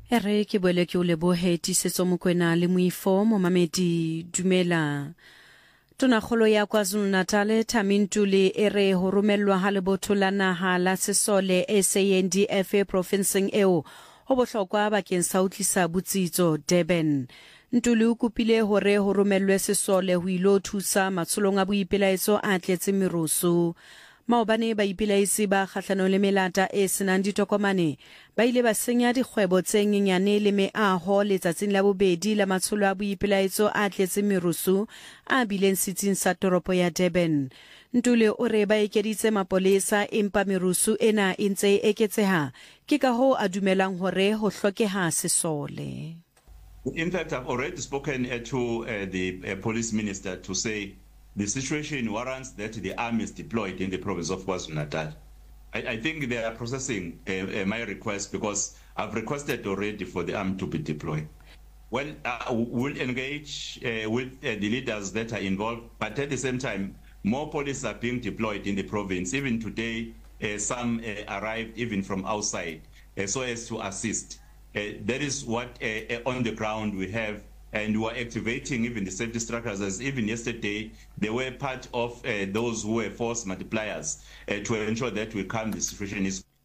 Ere ke boele ke o lebohe Tisetso Mokoena le Moifo momamedi dumela. Tonakgolo ya KwaZulu-Natal Tamintuli ere ho romellwa ha lebotho la naha la Sesole SANDF provinceng eo ho bohlokwa bakeng sa ho tlisa botsitso Durban. Ntuli o kopile hore ho romellwe Sesole ho ilo thusa matsholong a boipelaetso a tletse merusu. Maobane ba ipelaetsi ba kgahlano le melata e senang ditokomane ba ile ba senya dikgwebo tse nyenyane le meaho letsatsing la bobedi la matsholo a boipelaetso a tletse merusu a bileng setsing sa toropo ya Durban. Ntuli o re ba ekeditse mapolesa empa merusu ena e ntse e eketseha ke ka hoo a dumelang hore ho hlokeha Sesole. In fact, I've already spoken to the police minister to say the situation warrants that the army is deployed in the province of KwaZulu-Natal. I think they are processing my request because I've requested already for the army to be deployed. Well, we'll engage with the leaders that are involved, but at the same time, more police are being deployed in the province. Even today, some arrived even from outside so as to assist. That is what on the ground we have. And we are activating even the safety structures, as even yesterday, they were part of those who were force multipliers to ensure that we calm the situation.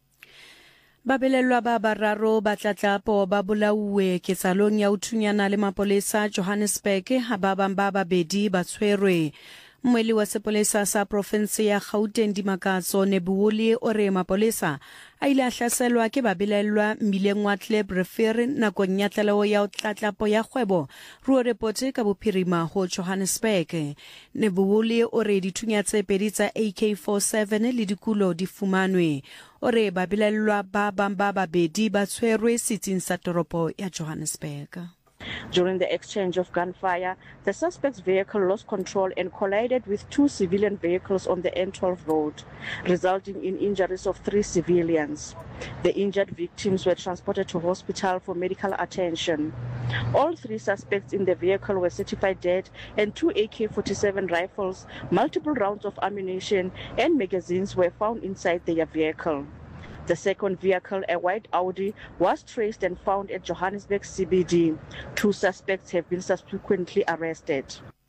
Babelelwa ba bararo ba tlatlapo ba bolauwe ketsalong ya uthunyana le mapolesa Johannesburg ha ba bang ba babedi ba tshwerwe. Mweli wa sepolesa sa province ya Gauteng Dimakatso Nebuwoli o re mapolesa a ile a hlaselwa ke babelelwa mmileng wa Kleb Refer nakong ya tlaleho ya tlatlapo ya kgwebo ruo report ka bophirima ho Johannesburg. Nebuwoli o re dithunya tse pedi tsa AK47 le dikulo di fumanwe. O re babelelwa ba bang ba babedi ba tshwerwe setsing sa toropo ya Johannesburg. During the exchange of gunfire, the suspect's vehicle lost control and collided with two civilian vehicles on the N12 road, resulting in injuries of 3 civilians. The injured victims were transported to hospital for medical attention. All 3 suspects in the vehicle were certified dead, and 2 AK-47 rifles, multiple rounds of ammunition, and magazines were found inside their vehicle. The second vehicle, a white Audi, was traced and found at Johannesburg CBD. 2 suspects have been subsequently arrested.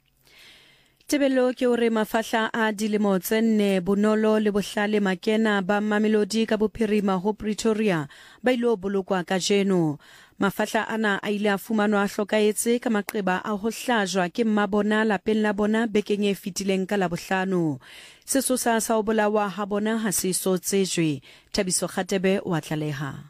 Tebelo ke hore mafahla a dilemo tse 4 Bonolo le Bohlale Makena ba Mamelodi ka bophirima ho Pretoria ba ilo bolokwa kajeno. Mafahla ana a ile a fumanwa a hlokaetse ka maqeba a ho hlajwa ke mmabona lapeng la bona bekeng e fetileng ka Labohlano. Sesosa sa ho bolawa ha bona ha se so tsejwe. Thabiso Khatebe wa tlaleha.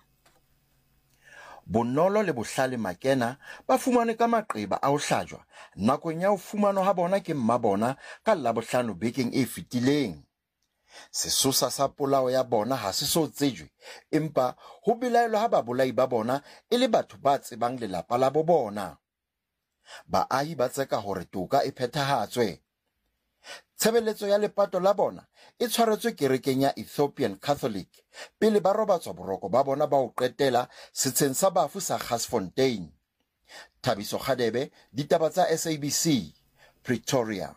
Bonolo le Bohlale Makena ba fumane ka maqeba a ho hlajwa nakong ya ho fumanwa ha bona ke mmabona ka Labohlano bekeng e fetileng. Sesosa sa polao ya bona ha se so tsejwe empa ho belaelwa ha babolai ba bona e le batho ba tsebang lelapa la bona. Baahi ba tseka hore toka e phethahatswe. Tshebeletso ya lepato la bona e tshwaretswe kerekeng ya Ethiopian Catholic pele ba robatswa boroko ba bona ba ho qetela setsheng sa bafu sa Gasfontein. Thabiso Khadebe, ditaba tsa SABC, Pretoria.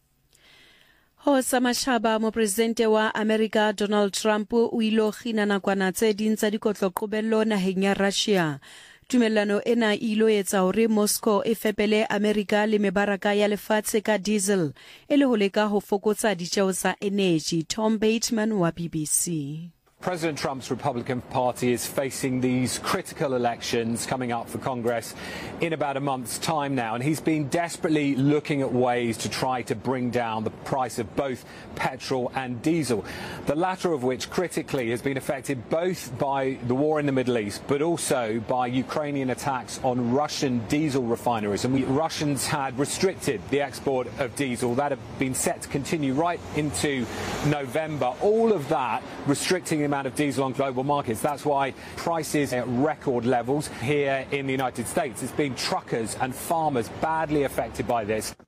Ho samashaba mopresidente wa America Donald Trump o ilo khina nakwana tse ding tsa dikotloqobello naheng ya Russia. Tumellano ena ilo etsa hore Moscow e fepele America le mebaraka ya lefatshe ka diesel e le ho leka ho fokotsa ditjeo tsa energy. Tom Bateman wa BBC. President Trump's Republican Party is facing these critical elections coming up for Congress in about a month's time now, and he's been desperately looking at ways to try to bring down the price of both petrol and diesel, the latter of which critically has been affected both by the war in the Middle East but also by Ukrainian attacks on Russian diesel refineries. And Russians had restricted the export of diesel. That had been set to continue right into November. All of that restricting the amount of diesel on global markets. That's why prices are at record levels here in the United States. It's been truckers and farmers badly affected by this.